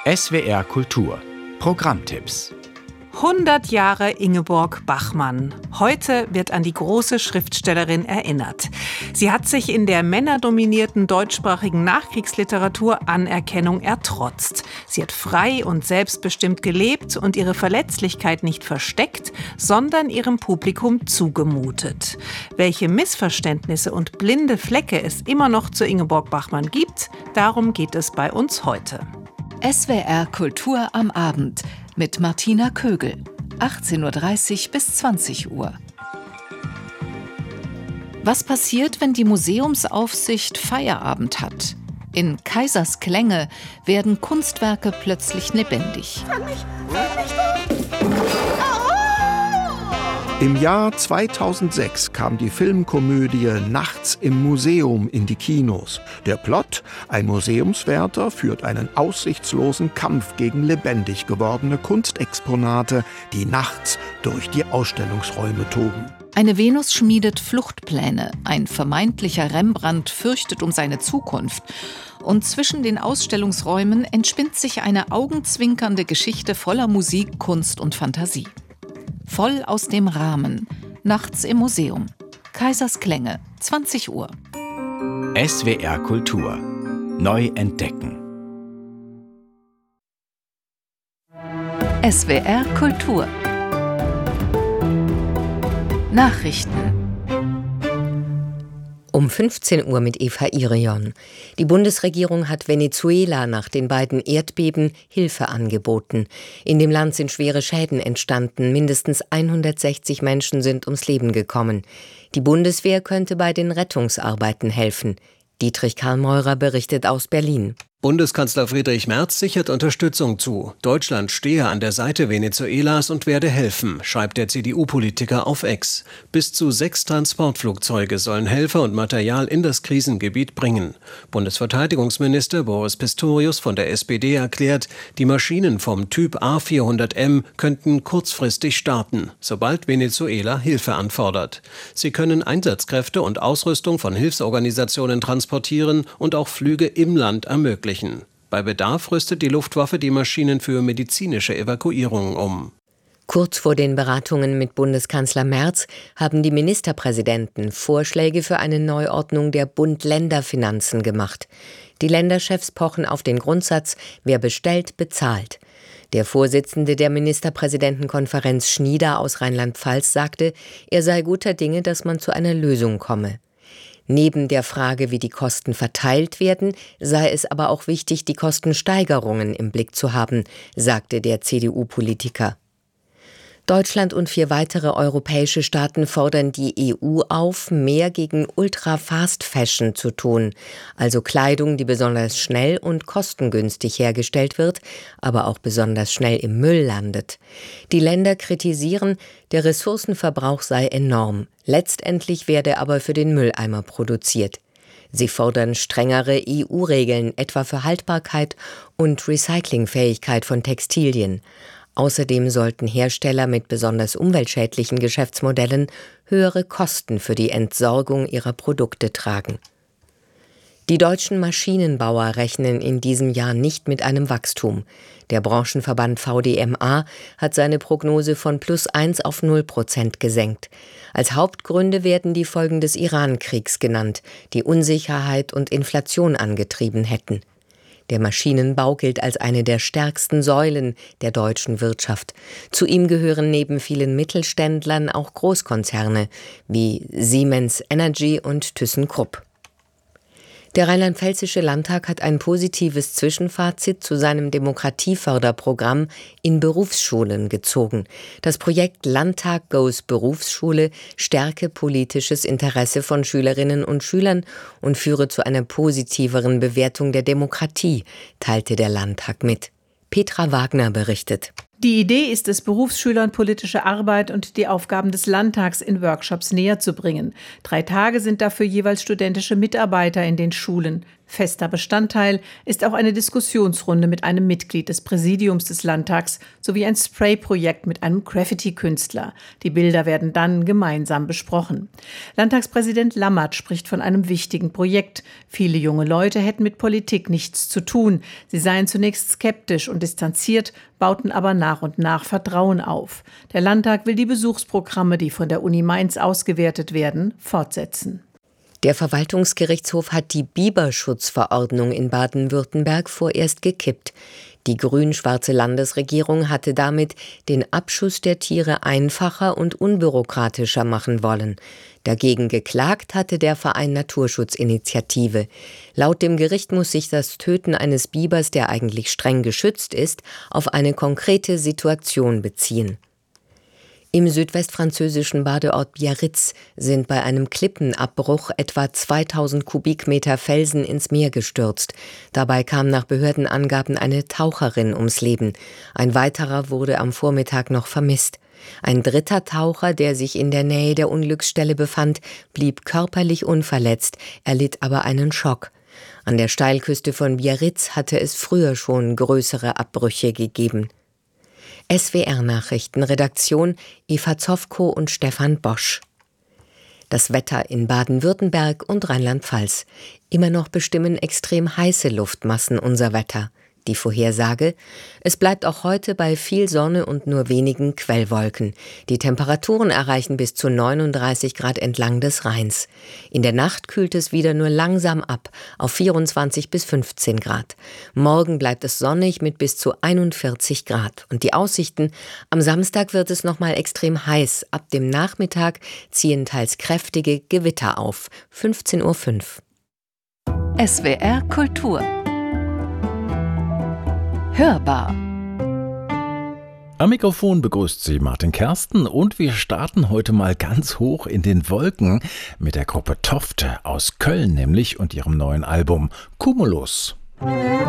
SWR Kultur Programmtipps 100 Jahre Ingeborg Bachmann. Heute wird an die große Schriftstellerin erinnert. Sie hat sich in der männerdominierten deutschsprachigen Nachkriegsliteratur Anerkennung ertrotzt. Sie hat frei und selbstbestimmt gelebt und ihre Verletzlichkeit nicht versteckt, sondern ihrem Publikum zugemutet. Welche Missverständnisse und blinde Flecke es immer noch zu Ingeborg Bachmann gibt, darum geht es bei uns heute. SWR Kultur am Abend mit Martina Kögel, 18:30 bis 20 Uhr. Was passiert, wenn die Museumsaufsicht Feierabend hat? In Kaisers Klänge werden Kunstwerke plötzlich lebendig. Fang mich doch! Im Jahr 2006 kam die Filmkomödie Nachts im Museum in die Kinos. Der Plot: Ein Museumswärter führt einen aussichtslosen Kampf gegen lebendig gewordene Kunstexponate, die nachts durch die Ausstellungsräume toben. Eine Venus schmiedet Fluchtpläne, ein vermeintlicher Rembrandt fürchtet um seine Zukunft. Und zwischen den Ausstellungsräumen entspinnt sich eine augenzwinkernde Geschichte voller Musik, Kunst und Fantasie. Voll aus dem Rahmen. Nachts im Museum. Kaisers Klänge, 20 Uhr. SWR Kultur neu entdecken. SWR Kultur Nachrichten. Um 15 Uhr mit Eva Irion. Die Bundesregierung hat Venezuela nach den beiden Erdbeben Hilfe angeboten. In dem Land sind schwere Schäden entstanden. Mindestens 160 Menschen sind ums Leben gekommen. Die Bundeswehr könnte bei den Rettungsarbeiten helfen. Dietrich Karl Meurer berichtet aus Berlin. Bundeskanzler Friedrich Merz sichert Unterstützung zu. Deutschland stehe an der Seite Venezuelas und werde helfen, schreibt der CDU-Politiker auf X. Bis zu 6 Transportflugzeuge sollen Helfer und Material in das Krisengebiet bringen. Bundesverteidigungsminister Boris Pistorius von der SPD erklärt, die Maschinen vom Typ A400M könnten kurzfristig starten, sobald Venezuela Hilfe anfordert. Sie können Einsatzkräfte und Ausrüstung von Hilfsorganisationen transportieren und auch Flüge im Land ermöglichen. Bei Bedarf rüstet die Luftwaffe die Maschinen für medizinische Evakuierungen um. Kurz vor den Beratungen mit Bundeskanzler Merz haben die Ministerpräsidenten Vorschläge für eine Neuordnung der Bund-Länder-Finanzen gemacht. Die Länderchefs pochen auf den Grundsatz, wer bestellt, bezahlt. Der Vorsitzende der Ministerpräsidentenkonferenz Schnieder aus Rheinland-Pfalz sagte, er sei guter Dinge, dass man zu einer Lösung komme. Neben der Frage, wie die Kosten verteilt werden, sei es aber auch wichtig, die Kostensteigerungen im Blick zu haben, sagte der CDU-Politiker. Deutschland und 4 weitere europäische Staaten fordern die EU auf, mehr gegen Ultra-Fast-Fashion zu tun, also Kleidung, die besonders schnell und kostengünstig hergestellt wird, aber auch besonders schnell im Müll landet. Die Länder kritisieren, der Ressourcenverbrauch sei enorm, letztendlich werde aber für den Mülleimer produziert. Sie fordern strengere EU-Regeln, etwa für Haltbarkeit und Recyclingfähigkeit von Textilien. Außerdem sollten Hersteller mit besonders umweltschädlichen Geschäftsmodellen höhere Kosten für die Entsorgung ihrer Produkte tragen. Die deutschen Maschinenbauer rechnen in diesem Jahr nicht mit einem Wachstum. Der Branchenverband VDMA hat seine Prognose von +1 auf 0% gesenkt. Als Hauptgründe werden die Folgen des Iran-Kriegs genannt, die Unsicherheit und Inflation angetrieben hätten. Der Maschinenbau gilt als eine der stärksten Säulen der deutschen Wirtschaft. Zu ihm gehören neben vielen Mittelständlern auch Großkonzerne wie Siemens Energy und ThyssenKrupp. Der Rheinland-Pfälzische Landtag hat ein positives Zwischenfazit zu seinem Demokratieförderprogramm in Berufsschulen gezogen. Das Projekt Landtag Goes Berufsschule stärke politisches Interesse von Schülerinnen und Schülern und führe zu einer positiveren Bewertung der Demokratie, teilte der Landtag mit. Petra Wagner berichtet. Die Idee ist es, Berufsschülern politische Arbeit und die Aufgaben des Landtags in Workshops näher zu bringen. 3 Tage sind dafür jeweils studentische Mitarbeiter in den Schulen. Fester Bestandteil ist auch eine Diskussionsrunde mit einem Mitglied des Präsidiums des Landtags sowie ein Spray-Projekt mit einem Graffiti-Künstler. Die Bilder werden dann gemeinsam besprochen. Landtagspräsident Lammert spricht von einem wichtigen Projekt. Viele junge Leute hätten mit Politik nichts zu tun. Sie seien zunächst skeptisch und distanziert, bauten aber nach und nach Vertrauen auf. Der Landtag will die Besuchsprogramme, die von der Uni Mainz ausgewertet werden, fortsetzen. Der Verwaltungsgerichtshof hat die Biberschutzverordnung in Baden-Württemberg vorerst gekippt. Die grün-schwarze Landesregierung hatte damit den Abschuss der Tiere einfacher und unbürokratischer machen wollen. Dagegen geklagt hatte der Verein Naturschutzinitiative. Laut dem Gericht muss sich das Töten eines Bibers, der eigentlich streng geschützt ist, auf eine konkrete Situation beziehen. Im südwestfranzösischen Badeort Biarritz sind bei einem Klippenabbruch etwa 2000 Kubikmeter Felsen ins Meer gestürzt. Dabei kam nach Behördenangaben eine Taucherin ums Leben. Ein weiterer wurde am Vormittag noch vermisst. Ein dritter Taucher, der sich in der Nähe der Unglücksstelle befand, blieb körperlich unverletzt, erlitt aber einen Schock. An der Steilküste von Biarritz hatte es früher schon größere Abbrüche gegeben. SWR Nachrichtenredaktion Eva Zofko und Stefan Bosch. Das Wetter in Baden-Württemberg und Rheinland-Pfalz. Immer noch bestimmen extrem heiße Luftmassen unser Wetter. Die Vorhersage: Es bleibt auch heute bei viel Sonne und nur wenigen Quellwolken. Die Temperaturen erreichen bis zu 39 Grad entlang des Rheins. In der Nacht kühlt es wieder nur langsam ab auf 24 bis 15 Grad. Morgen bleibt es sonnig mit bis zu 41 Grad. Und die Aussichten: Am Samstag wird es nochmal extrem heiß. Ab dem Nachmittag ziehen teils kräftige Gewitter auf. 15:05 Uhr. SWR Kultur Hörbar. Am Mikrofon begrüßt Sie Martin Kersten und wir starten heute mal ganz hoch in den Wolken mit der Gruppe Toft aus Köln nämlich und ihrem neuen Album Cumulus.